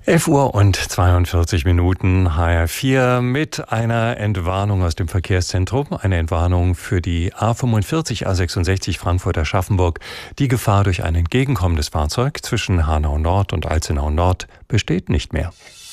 11:42 HR4 mit einer Entwarnung aus dem Verkehrszentrum. Eine Entwarnung für die A45, A66 Frankfurt-Aschaffenburg. Die Gefahr durch ein entgegenkommendes Fahrzeug zwischen Hanau Nord und Alzenau Nord besteht nicht mehr.